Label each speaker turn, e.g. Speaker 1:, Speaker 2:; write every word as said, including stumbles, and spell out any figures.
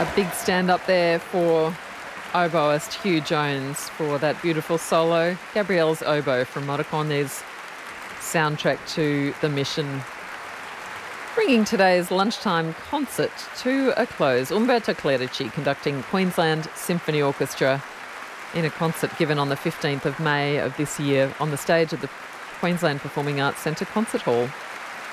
Speaker 1: A big stand up there for oboist Hugh Jones for that beautiful solo. Gabrielle's oboe from Morricone's soundtrack to The Mission. Bringing today's lunchtime concert to a close. Umberto Clerici conducting Queensland Symphony Orchestra in a concert given on the fifteenth of May of this year on the stage of the Queensland Performing Arts Centre Concert Hall.